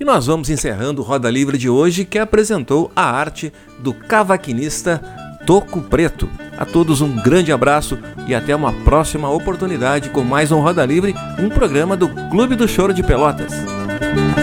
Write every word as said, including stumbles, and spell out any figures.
nós vamos encerrando o Roda Livre de hoje, que apresentou a arte do cavaquinista Toco Preto. A todos um grande abraço e até uma próxima oportunidade com mais um Roda Livre, um programa do Clube do Choro de Pelotas.